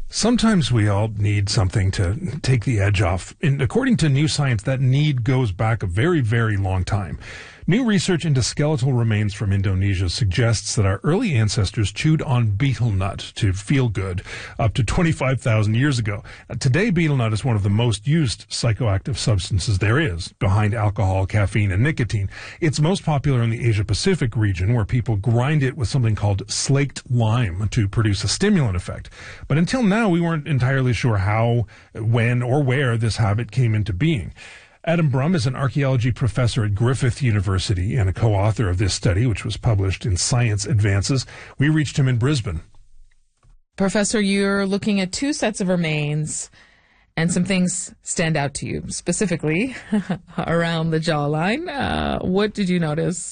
Sometimes we all need something to take the edge off. And according to new science, that need goes back a very, very long time. New research into skeletal remains from Indonesia suggests that our early ancestors chewed on betel nut to feel good up to 25,000 years ago. Today, betel nut is one of the most used psychoactive substances there is, behind alcohol, caffeine, and nicotine. It's most popular in the Asia-Pacific region, where people grind it with something called slaked lime to produce a stimulant effect. But until now, we weren't entirely sure how, when, or where this habit came into being. Adam Brum is an archaeology professor at Griffith University and a co-author of this study, which was published in Science Advances. We reached him in Brisbane. Professor, you're looking at two sets of remains, and some things stand out to you, specifically around the jawline. What did you notice?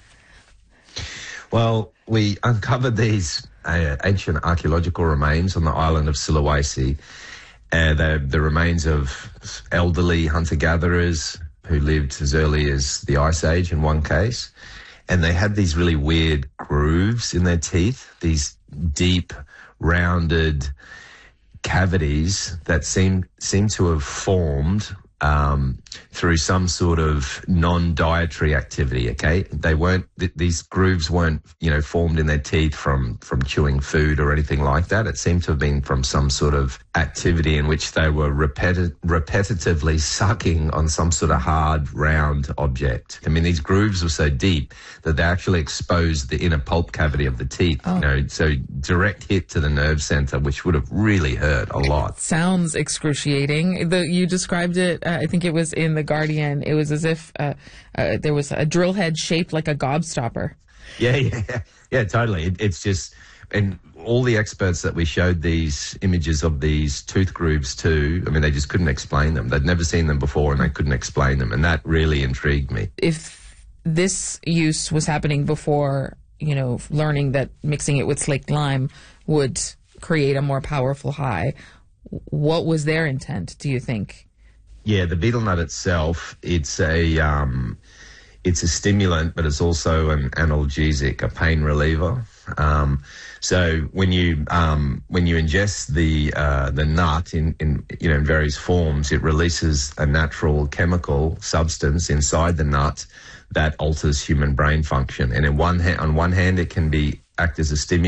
Well, we uncovered these ancient archaeological remains on the island of Sulawesi. The remains of elderly hunter-gatherers who lived as early as the Ice Age in one case. And they had these really weird grooves in their teeth, these deep, rounded cavities that seem to have formed through some sort of non-dietary activity, okay? They weren't, these grooves weren't, formed in their teeth from chewing food or anything like that. It seemed to have been from some sort of activity in which they were repetitively sucking on some sort of hard, round object. I mean, these grooves were so deep that they actually exposed the inner pulp cavity of the teeth, so direct hit to the nerve center, which would have really hurt a lot. Sounds excruciating. You described it, I think it was in The Guardian. It was as if there was a drill head shaped like a gobstopper. Yeah, totally. It's just, and all the experts that we showed these images of these tooth grooves to, I mean, they just couldn't explain them. They'd never seen them before, and they couldn't explain them, and that really intrigued me. If this use was happening before, learning that mixing it with slaked lime would create a more powerful high, what was their intent, do you think? Yeah, the betel nut itself, it's a stimulant, but it's also an analgesic, a pain reliever. So when you ingest the nut in various forms, it releases a natural chemical substance inside the nut that alters human brain function. And on one hand, it can act as a stimulant.